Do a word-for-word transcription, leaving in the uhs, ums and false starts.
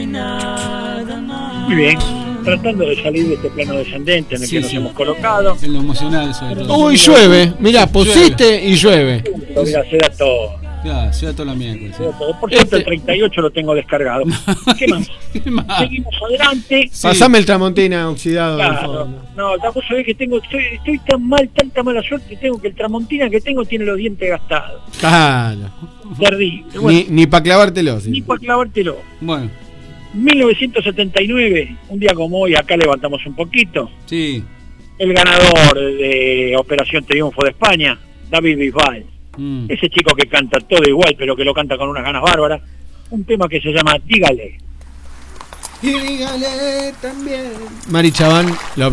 Muy bien, tratando de salir de este plano descendente en el Sí, que nos sí. hemos colocado. En lo emocional, sobre todo. Uy, llueve. Mirá, pusiste y llueve. Mira, se da todo. Ya, se da toda la miércoles. Se da todo. Por cierto, el treinta y ocho lo tengo descargado. ¿Qué más? ¿Qué más? Seguimos adelante. Sí. Pasame el Tramontina oxidado del Claro, fondo. no, la cosa es que tengo, estoy, estoy tan mal, tanta mala suerte, tengo que el Tramontina que tengo tiene los dientes gastados. Claro. Terrible. Bueno, Ni, ni para clavártelo. Sí. ni para clavártelo. Bueno, mil novecientos setenta y nueve, un día como hoy, acá levantamos un poquito. sí. El ganador de Operación Triunfo de España, David Bisbal. Mm. Ese chico que canta todo igual, pero que lo canta con unas ganas bárbaras. Un tema que se llama Dígale. Y dígale también. Mari Chaván, la